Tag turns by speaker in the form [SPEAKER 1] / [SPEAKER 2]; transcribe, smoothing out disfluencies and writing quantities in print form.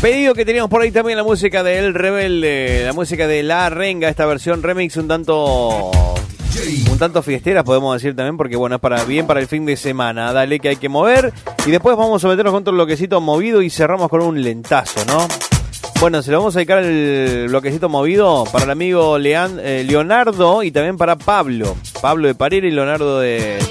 [SPEAKER 1] Pedido que teníamos por ahí también la música de El Rebelde, la música de La Renga, esta versión remix un tanto fiestera, podemos decir también, porque bueno, es para el fin de semana. Dale que hay que mover. Y después vamos a meternos con otro bloquecito movido y cerramos con un lentazo, ¿no? Bueno, se lo vamos a dedicar el bloquecito movido para el amigo Leonardo y también para Pablo de Parera y Leonardo de